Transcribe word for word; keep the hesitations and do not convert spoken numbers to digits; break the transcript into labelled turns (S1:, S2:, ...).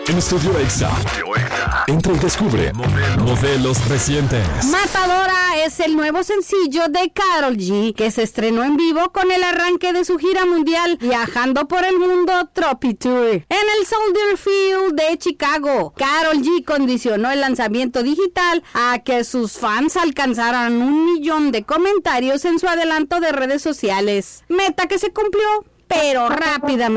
S1: En Estudio Exa. Entra y descubre modelos recientes.
S2: Matadora es el nuevo sencillo de Karol G, que se estrenó en vivo con el arranque de su gira mundial Viajando por el Mundo Tropi Tour en el Soldier Field de Chicago. Karol G condicionó el lanzamiento digital a que sus fans alcanzaran un millón de comentarios en su adelanto de redes sociales, meta que se cumplió, pero rápidamente